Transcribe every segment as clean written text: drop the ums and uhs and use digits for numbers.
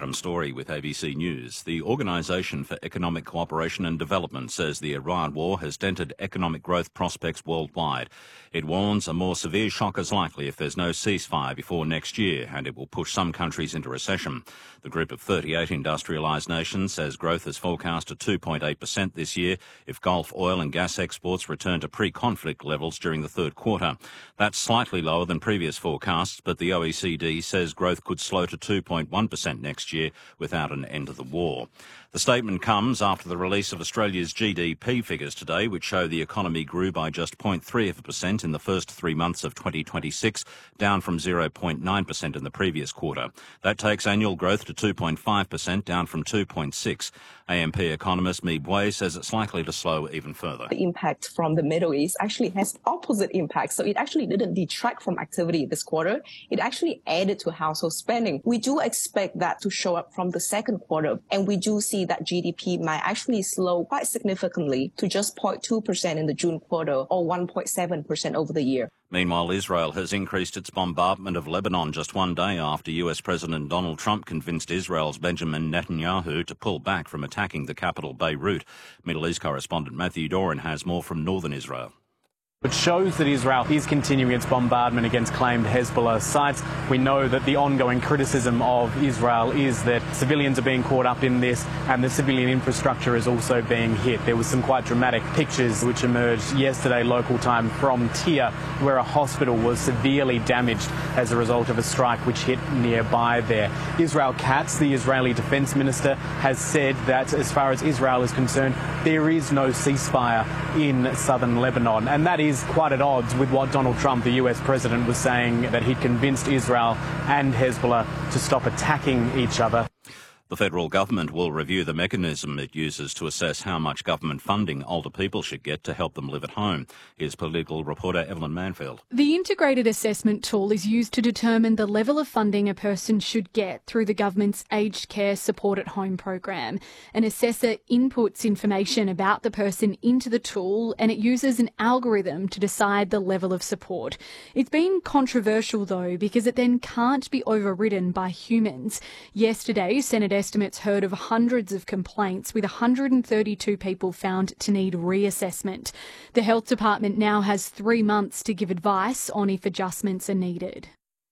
Adam Story with ABC News. The Organisation for Economic Cooperation and Development says the Iran war has dented economic growth prospects worldwide. It warns a more severe shock is likely if there's no ceasefire before next year, and it will push some countries into recession. The group of 38 industrialised nations says growth is forecast at 2.8% this year if Gulf oil and gas exports return to pre-conflict levels during the third quarter. That's slightly lower than previous forecasts, but the OECD says growth could slow to 2.1% next year without an end to the war. The statement comes after the release of Australia's GDP figures today, which show the economy grew by just 0.3% in the first 3 months of 2026, down from 0.9% in the previous quarter. That takes annual growth to 2.5%, down from 2.6%. AMP economist Mi Bui says it's likely to slow even further. The impact from the Middle East actually has opposite impact. So it actually didn't detract from activity this quarter. It actually added to household spending. We do expect that to show up from the second quarter, and we do see that GDP might actually slow quite significantly to just 0.2% in the June quarter or 1.7% over the year. Meanwhile, Israel has increased its bombardment of Lebanon just one day after US President Donald Trump convinced Israel's Benjamin Netanyahu to pull back from attacking the capital Beirut. Middle East correspondent Matthew Doran has more from northern Israel. It shows that Israel is continuing its bombardment against claimed Hezbollah sites. We know that the ongoing criticism of Israel is that civilians are being caught up in this and the civilian infrastructure is also being hit. There was some quite dramatic pictures which emerged yesterday local time from Tyre, where a hospital was severely damaged as a result of a strike which hit nearby there. Israel Katz, the Israeli defense minister, has said that as far as Israel is concerned, there is no ceasefire in southern Lebanon, and that is quite at odds with what Donald Trump, the US president, was saying, that he'd convinced Israel and Hezbollah to stop attacking each other. The federal government will review the mechanism it uses to assess how much government funding older people should get to help them live at home. Here's political reporter Evelyn Manfield. The integrated assessment tool is used to determine the level of funding a person should get through the government's aged care support at home program. An assessor inputs information about the person into the tool, and it uses an algorithm to decide the level of support. It's been controversial though, because it then can't be overridden by humans. Yesterday, Senate estimates heard of hundreds of complaints, with 132 people found to need reassessment. The Health Department now has 3 months to give advice on if adjustments are needed.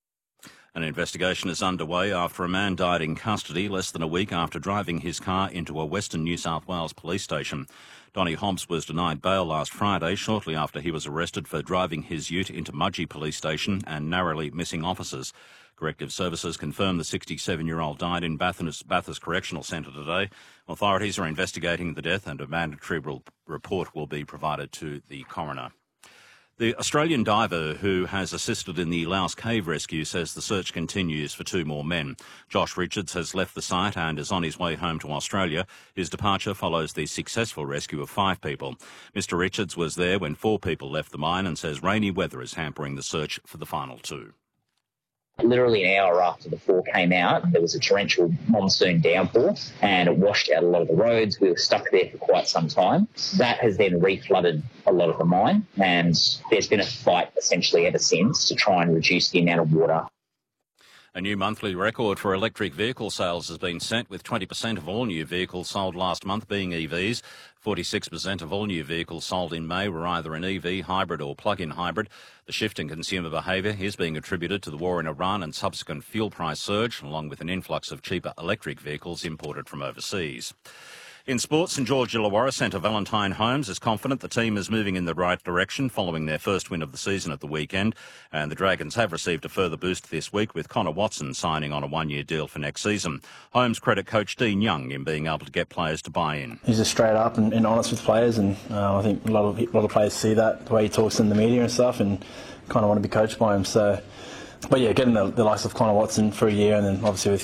An investigation is underway after a man died in custody less than a week after driving his car into a Western New South Wales police station. Donny Hobbs was denied bail last Friday, shortly after he was arrested for driving his ute into Mudgee Police Station and narrowly missing officers. Corrective Services confirmed the 67-year-old died in Bathurst Correctional Centre today. Authorities are investigating the death, and a mandatory report will be provided to the coroner. The Australian diver who has assisted in the Laos cave rescue says the search continues for 2 more men. Josh Richards has left the site and is on his way home to Australia. His departure follows the successful rescue of 5 people. Mr Richards was there when 4 people left the mine and says rainy weather is hampering the search for the final 2. Literally an hour after the 4 came out, there was a torrential monsoon downpour and it washed out a lot of the roads. We were stuck there for quite some time. That has then reflooded a lot of the mine, and there's been a fight essentially ever since to try and reduce the amount of water. A new monthly record for electric vehicle sales has been set, with 20% of all new vehicles sold last month being EVs. 46% of all new vehicles sold in May were either an EV, hybrid or plug-in hybrid. The shift in consumer behaviour is being attributed to the war in Iran and subsequent fuel price surge, along with an influx of cheaper electric vehicles imported from overseas. In sports, St George Illawarra centre Valentine Holmes is confident the team is moving in the right direction following their first win of the season at the weekend, and the Dragons have received a further boost this week with Connor Watson signing on a 1-year deal for next season. Holmes credit coach Dean Young in being able to get players to buy in. He's just straight up and honest with players, and I think a lot of players see that, the way he talks in the media and stuff, and kind of want to be coached by him. So, but yeah, getting the likes of Connor Watson for a year, and then obviously with